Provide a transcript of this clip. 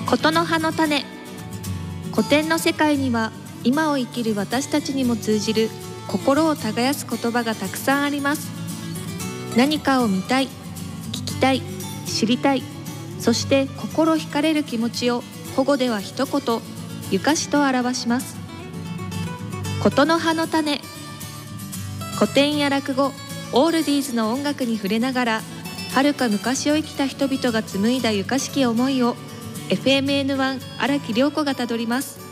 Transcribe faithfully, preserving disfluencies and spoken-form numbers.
ことの葉の種。古典の世界には今を生きる私たちにも通じる心を耕す言葉がたくさんあります。何かを見たい、聞きたい、知りたい、そして心惹かれる気持ちを保護では一言ゆかしと表します。ことの葉の種。古典や落語、オールディーズの音楽に触れながら、遥か昔を生きた人々が紡いだゆかしき思いを エフエムエヌワン 荒木涼子がたどります。